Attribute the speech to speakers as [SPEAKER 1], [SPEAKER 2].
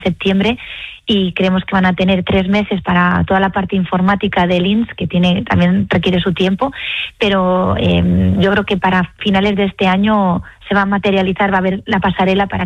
[SPEAKER 1] septiembre, y creemos que van a tener 3 meses para toda la parte informática del INS, que también requiere su tiempo, pero yo creo que para finales de este año se va a materializar, va a haber la pasarela para